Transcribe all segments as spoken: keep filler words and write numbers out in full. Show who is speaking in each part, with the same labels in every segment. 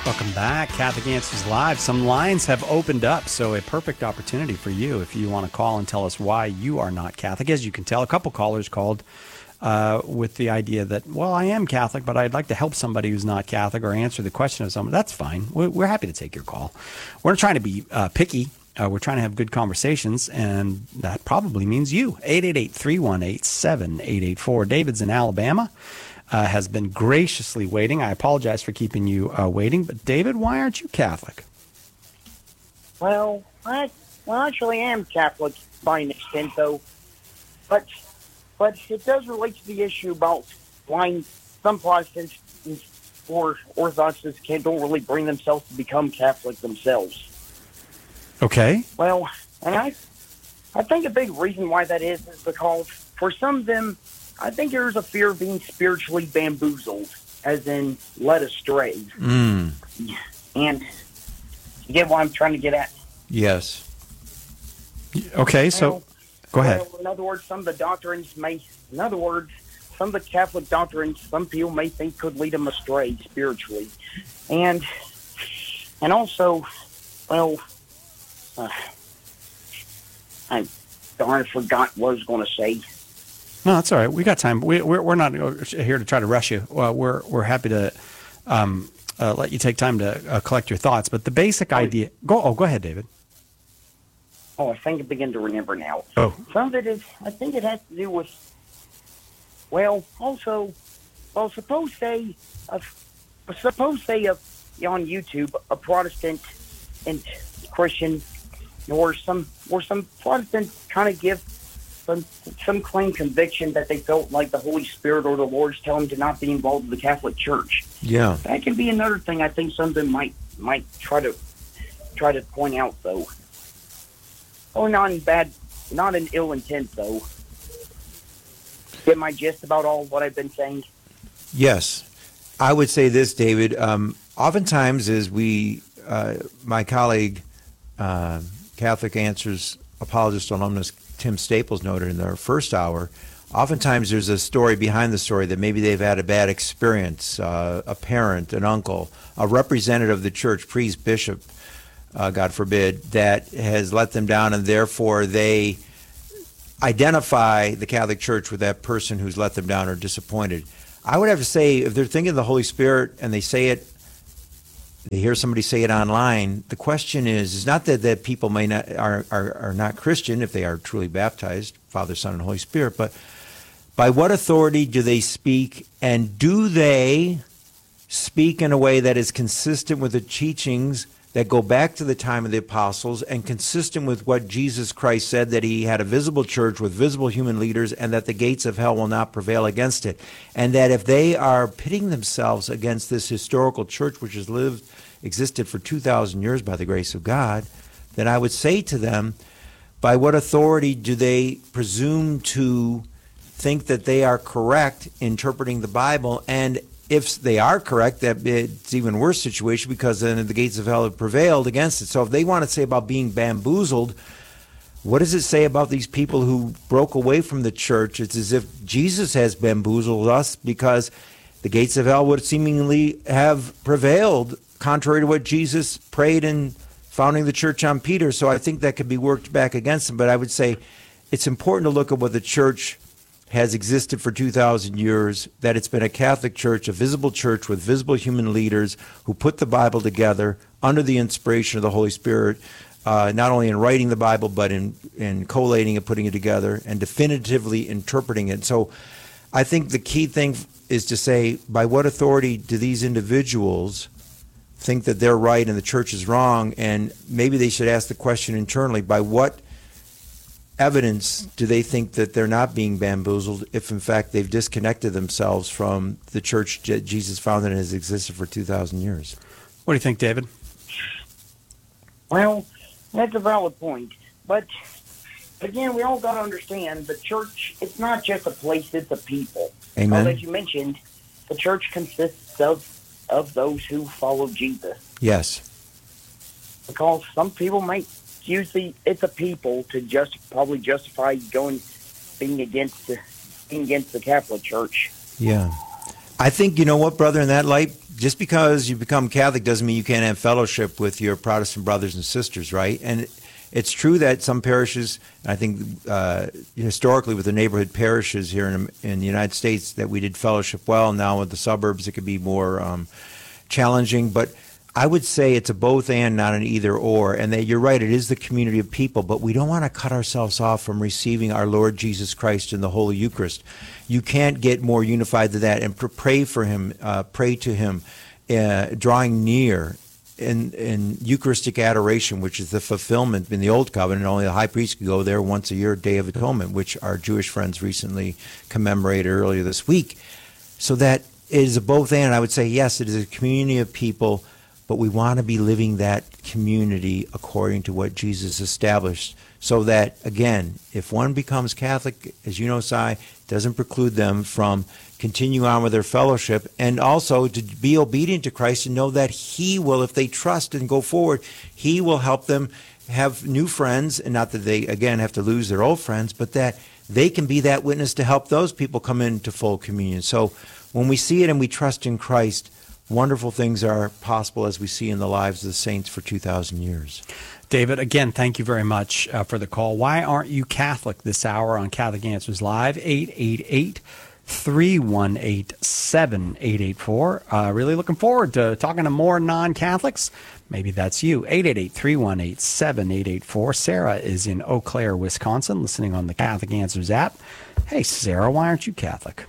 Speaker 1: Welcome back, Catholic Answers Live. Some lines have opened up, so a perfect opportunity for you if you want to call and tell us why you are not Catholic. As you can tell, a couple callers called uh, with the idea that, well, I am Catholic, but I'd like to help somebody who's not Catholic or answer the question of someone. That's fine. We're, we're happy to take your call. We're not trying to be uh, picky. Uh, we're trying to have good conversations, and that probably means you. eight eight eight, three one eight, seven eight eight four. David's in Alabama. Uh, has been graciously waiting. I apologize for keeping you uh, waiting, but David, why aren't you Catholic?
Speaker 2: Well, I well actually am Catholic by an extent, though, but but it does relate to the issue about why some Protestants or Orthodox can don't really bring themselves to become Catholic themselves.
Speaker 1: Okay.
Speaker 2: Well, and I I think a big reason why that is is because for some of them, I think there's a fear of being spiritually bamboozled, as in led astray.
Speaker 1: Mm.
Speaker 2: And you get what I'm trying to get at?
Speaker 3: Yes.
Speaker 1: Okay, so
Speaker 2: well,
Speaker 1: go ahead.
Speaker 2: Well, in other words, some of the doctrines may, in other words, some of the Catholic doctrines, some people may think could lead them astray spiritually. And, and also, well, uh, I darn forgot what I was going to say.
Speaker 1: No, that's all right. We got time. We, we're we're not here to try to rush you. Uh, we're we're happy to um, uh, let you take time to uh, collect your thoughts. But the basic
Speaker 2: oh,
Speaker 1: idea. Go. Oh, go ahead, David.
Speaker 2: Oh, I think I begin to remember now.
Speaker 1: Oh,
Speaker 2: some of it is. I think it has to do with. Well, also, well, suppose say, uh, suppose say, uh, on YouTube, a Protestant and Christian, or some or some Protestant kind of give. Some, some claim conviction that they felt like the Holy Spirit or the Lord's telling them to not be involved in the Catholic Church.
Speaker 3: Yeah,
Speaker 2: that can be another thing. I think some of them might might try to try to point out, though. Oh, not in bad, not in ill intent, though. Get my gist about all what I've been saying?
Speaker 3: Yes, I would say this, David. Um, oftentimes, as we, uh, my colleague, uh, Catholic Answers apologist alumnus Tim Staples noted in their first hour, oftentimes there's a story behind the story that maybe they've had a bad experience, uh, a parent, an uncle, a representative of the church, priest, bishop, uh, God forbid, that has let them down, and therefore they identify the Catholic Church with that person who's let them down or disappointed. I would have to say, if they're thinking of the Holy Spirit and they say it, they hear somebody say it online, the question is, is not that, that people may not are, are, are not Christian if they are truly baptized, Father, Son, and Holy Spirit, but by what authority do they speak, and do they speak in a way that is consistent with the teachings that go back to the time of the apostles and consistent with what Jesus Christ said, that he had a visible church with visible human leaders and that the gates of hell will not prevail against it. And that if they are pitting themselves against this historical church which has lived, existed for two thousand years by the grace of God, then I would say to them, by what authority do they presume to think that they are correct interpreting the Bible? And if they are correct, that it's even worse situation, because then the gates of hell have prevailed against it. So if they want to say about being bamboozled, what does it say about these people who broke away from the church? It's as if Jesus has bamboozled us, because the gates of hell would seemingly have prevailed, contrary to what Jesus prayed in founding the church on Peter. So I think that could be worked back against them. But I would say it's important to look at what the church has existed for two thousand years, that it's been a Catholic church, a visible church with visible human leaders who put the Bible together under the inspiration of the Holy Spirit, uh, not only in writing the Bible, but in, in collating it, putting it together, and definitively interpreting it. So I think the key thing is to say, by what authority do these individuals think that they're right and the church is wrong? And maybe they should ask the question internally, by what evidence do they think that they're not being bamboozled, if in fact they've disconnected themselves from the church that Jesus founded and has existed for two thousand years?
Speaker 1: What do you think, David?
Speaker 2: Well, that's a valid point. But again, we all got to understand the church, it's not just a place, it's a people.
Speaker 3: Amen.
Speaker 2: Well, as you mentioned, the church consists of, of those who follow Jesus.
Speaker 3: Yes.
Speaker 2: Because some people might usually it's a people to just probably justify going being against the being against the Catholic Church.
Speaker 3: Yeah. I think, you know what, brother, in that light, just because you become Catholic doesn't mean you can't have fellowship with your Protestant brothers and sisters, right? And it's true that some parishes, I think uh, historically with the neighborhood parishes here in, in the United States, that we did fellowship well. Now with the suburbs, it could be more um, challenging. But I would say it's a both and, not an either or. And that you're right, it is the community of people, but we don't want to cut ourselves off from receiving our Lord Jesus Christ in the Holy Eucharist. You can't get more unified than that. And pr- pray for him, uh, pray to him, uh, drawing near. In, in Eucharistic adoration, which is the fulfillment in the Old Covenant, only the high priest could go there once a year, Day of Atonement, which our Jewish friends recently commemorated earlier this week. So that is a both and. I would say, yes, it is a community of people, but we want to be living that community according to what Jesus established. So that, again, if one becomes Catholic, as you know, Si, doesn't preclude them from continue on with their fellowship, and also to be obedient to Christ and know that he will, if they trust and go forward, he will help them have new friends, and not that they, again, have to lose their old friends, but that they can be that witness to help those people come into full communion. So when we see it and we trust in Christ, wonderful things are possible, as we see in the lives of the saints for two thousand years.
Speaker 1: David, again, thank you very much uh, for the call. Why aren't you Catholic this hour on Catholic Answers Live? eight eight eight, three one eight, seven eight eight four. Uh, really looking forward to talking to more non-Catholics. Maybe that's you. eight eight eight, three one eight, seven eight eight four. Sarah is in Eau Claire, Wisconsin, listening on the Catholic Answers app. Hey, Sarah, why aren't you Catholic?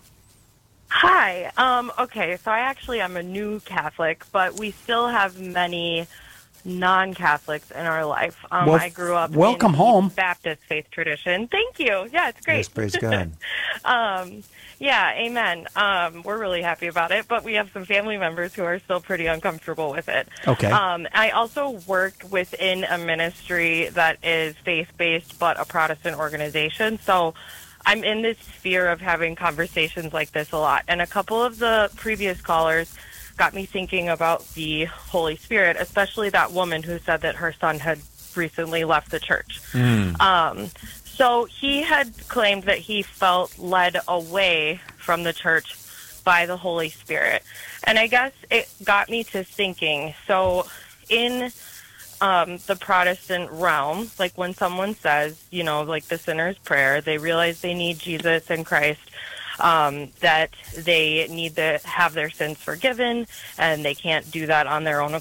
Speaker 4: Hi. Um, okay, so I actually am a new Catholic, but we still have many non-Catholics in our life. Um,
Speaker 1: Well,
Speaker 4: I grew up
Speaker 1: welcome
Speaker 4: in the
Speaker 1: home.
Speaker 4: Baptist faith tradition. Thank you. Yeah, it's great.
Speaker 3: Yes, praise God.
Speaker 4: um, yeah, amen. Um, we're really happy about it, but we have some family members who are still pretty uncomfortable with it.
Speaker 1: Okay.
Speaker 4: Um, I also work within a ministry that is faith-based but a Protestant organization, so I'm in this sphere of having conversations like this a lot. And a couple of the previous callers got me thinking about the Holy Spirit, especially that woman who said that her son had recently left the church.
Speaker 3: Mm.
Speaker 4: Um, so he had claimed that he felt led away from the church by the Holy Spirit. And I guess it got me to thinking, so in um, the Protestant realm, like when someone says, you know, like the sinner's prayer, they realize they need Jesus and Christ, um, that they need to have their sins forgiven, and they can't do that on their own